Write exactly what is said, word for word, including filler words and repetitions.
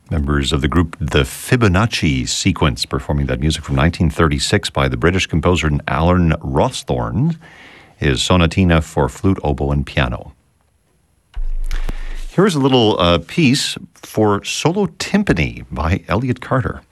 Members of the group The Fibonacci Sequence performing that music from nineteen thirty-six by the British composer Alan Rawsthorne, his sonatina for flute, oboe, and piano. Here's a little uh, piece for solo timpani by Elliott Carter.